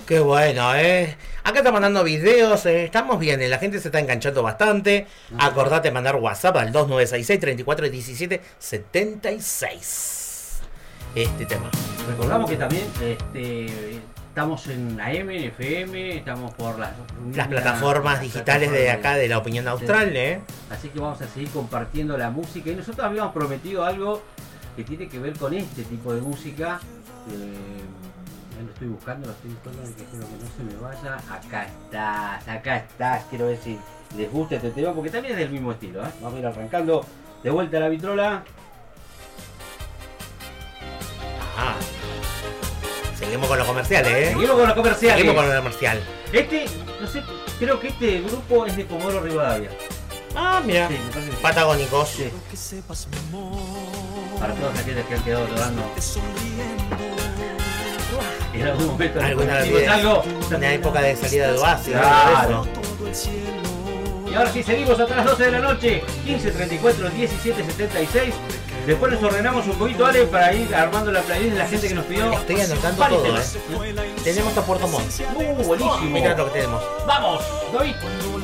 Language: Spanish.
Qué bueno, Acá está mandando videos, estamos bien, la gente se está enganchando bastante. Acordate mandar WhatsApp al 2966 34 17 76. Este tema. Recordamos que también estamos en AM, en FM, estamos por las plataformas digitales de acá de La Opinión Austral, Así que vamos a seguir compartiendo la música. Y nosotros habíamos prometido algo que tiene que ver con este tipo de música. Lo estoy buscando, que quiero que no se me vaya. Acá estás, quiero ver si les gusta este tema, porque también es del mismo estilo, Vamos a ir arrancando de vuelta a la vitrola. Seguimos con los comerciales, Seguimos con los comerciales. Seguimos con los comerciales. No sé, creo que este grupo es de Comodoro Rivadavia. Mira, Sí, me parece que sí. Patagónicos. Sí. Para todos aquellos que han quedado llorando. En algún momento Alguna vez algo. Una época de salida de Oasis. Claro. Y ahora sí, seguimos hasta las 12 de la noche. 15:34, 17:76. Después nos ordenamos un poquito, Ale, para ir armando la playlist de la gente que nos pidió. Estoy anotando todo, Tenemos a Puerto Montt. Buenísimo. Mirá lo que tenemos. ¡Vamos! ¡David!